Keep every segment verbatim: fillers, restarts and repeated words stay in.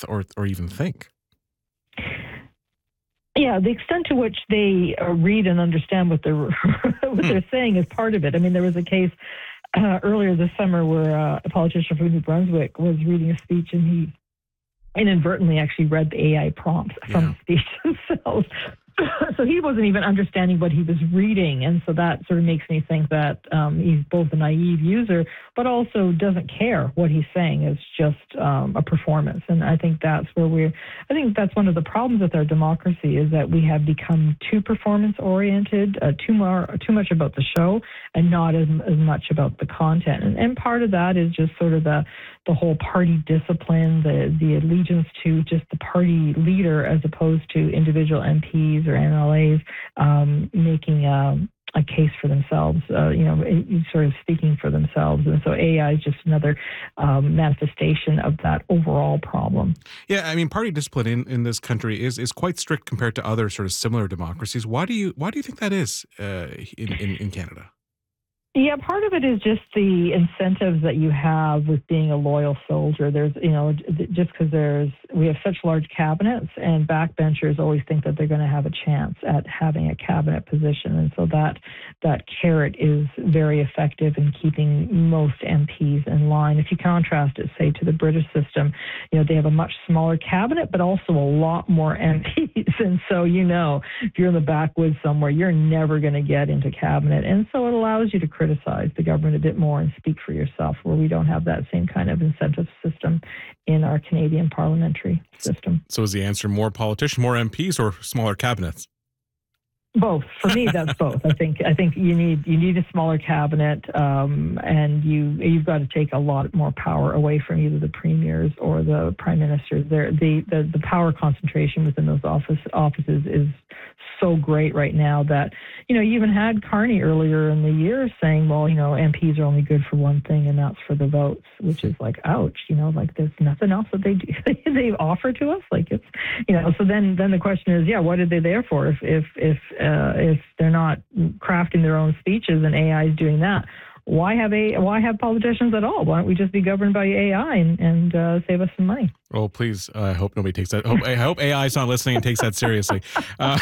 or or even think. Yeah, the extent to which they uh, read and understand what they're what they're saying is part of it. I mean, there was a case uh, earlier this summer where uh, a politician from New Brunswick was reading a speech, and he inadvertently actually read the A I prompts from Yeah. the speech themselves. So he wasn't even understanding what he was reading, and so that sort of makes me think that um, he's both a naive user, but also doesn't care what he's saying. It's just um, a performance, and I think that's where we're. I think that's one of the problems with our democracy is that we have become too performance oriented, uh, too more, too much about the show, and not as as much about the content. And, and part of that is just sort of the the whole party discipline, the the allegiance to just the party leader as opposed to individual M Ps or M L As um, making a, a case for themselves, uh, you know, sort of speaking for themselves. And so A I is just another um, manifestation of that overall problem. Yeah, I mean, party discipline in, in this country is is quite strict compared to other sort of similar democracies. Why do you why do you think that is uh, in, in in Canada? Yeah, part of it is just the incentives that you have with being a loyal soldier. There's, you know, just because there's, we have such large cabinets, and backbenchers always think that they're going to have a chance at having a cabinet position. And so that, that carrot is very effective in keeping most M Ps in line. If you contrast it, say, to the British system, you know, they have a much smaller cabinet, but also a lot more M Ps. And so, you know, if you're in the backwoods somewhere, you're never going to get into cabinet. And so it allows you to criticize the government a bit more and speak for yourself, where we don't have that same kind of incentive system in our Canadian parliamentary system. So is the answer more politicians, more M Ps, or smaller cabinets? Both. For me, that's both. I think I think you need you need a smaller cabinet, um, and you you've got to take a lot more power away from either the premiers or the prime ministers. There, the, the the power concentration within those office offices is so great right now that, you know, you even had Carney earlier in the year saying, well, you know, M Ps are only good for one thing, and that's for the votes, which is like, ouch, you know, like there's nothing else that they do, they offer to us. Like it's, you know, so then then the question is, yeah, what are they there for? If if if uh, if they're not crafting their own speeches and A I is doing that, why have a why have politicians at all? Why don't we just be governed by A I and, and uh, save us some money? Oh, please! Uh, I hope nobody takes that. Hope, I hope A I is not listening and takes that seriously. Uh,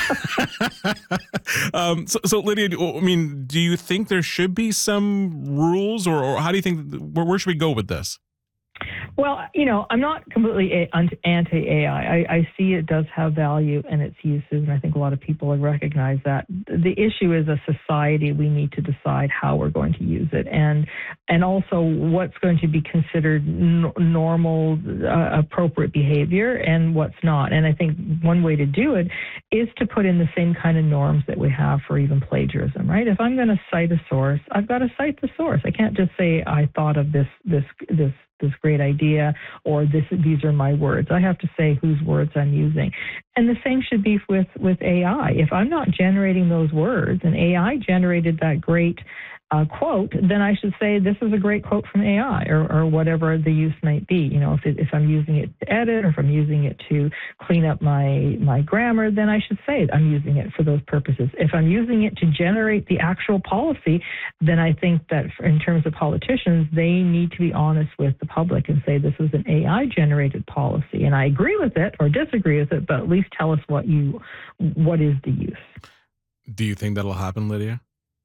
um, so, so, Lydia, I mean, do you think there should be some rules, or, or how do you think? Where, where should we go with this? Well, you know, I'm not completely anti-A I. I, I see it does have value in its uses, and I think a lot of people recognize that. The issue is, a society, we need to decide how we're going to use it, and and also what's going to be considered n- normal, uh, appropriate behavior, and what's not. And I think one way to do it is to put in the same kind of norms that we have for even plagiarism, right? If I'm going to cite a source, I've got to cite the source. I can't just say I thought of this this this. this great idea, or this, these are my words. I have to say whose words I'm using. And the same should be with, with A I. If I'm not generating those words and A I generated that great uh, quote, then I should say this is a great quote from A I, or, or whatever the use might be. You know, if, it, if I'm using it to edit, or if I'm using it to clean up my, my grammar, then I should say I'm using it for those purposes. If I'm using it to generate the actual policy, then I think that for, in terms of politicians, they need to be honest with the public and say this is an A I-generated policy, and I agree with it or disagree with it, but at least tell us what you, what is the use. Do you think that'll happen, Lydia?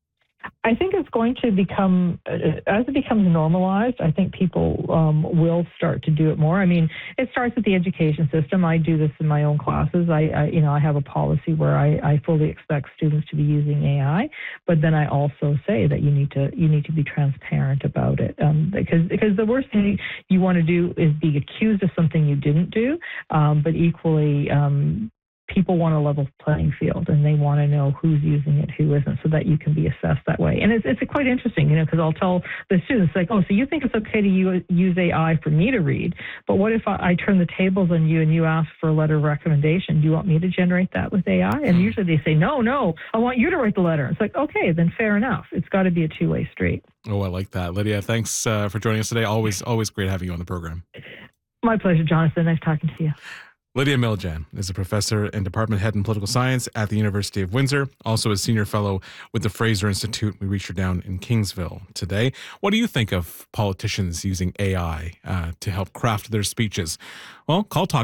I think it's going to become, as it becomes normalized, I think people um, will start to do it more. I mean, it starts with the education system. I do this in my own classes. I, I you know, I have a policy where I, I fully expect students to be using A I, but then I also say that you need to you need to be transparent about it, um, because because the worst thing you want to do is be accused of something you didn't do, um, but equally. Um, People want a level playing field, and they want to know who's using it, who isn't, so that you can be assessed that way. And it's, it's quite interesting, you know, because I'll tell the students, like, oh, so you think it's okay to use A I for me to read, but what if I, I turn the tables on you and you ask for a letter of recommendation? Do you want me to generate that with A I? And usually they say, no, no, I want you to write the letter. It's like, okay, then fair enough. It's got to be a two-way street. Oh, I like that. Lydia, thanks uh, for joining us today. Always, always great having you on the program. My pleasure, Jonathan. Nice talking to you. Lydia Millijan is a professor and department head in political science at the University of Windsor, also a senior fellow with the Fraser Institute. We reached her down in Kingsville today. What do you think of politicians using A I uh, to help craft their speeches? Well, call talk